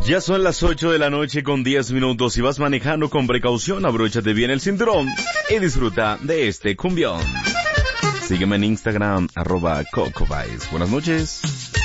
Ya son las 8 de la noche con 10 minutos. Si vas manejando con precaución, abróchate bien el cinturón y disfruta de este cumbión. Sígueme en Instagram, @CocoVice. Buenas noches.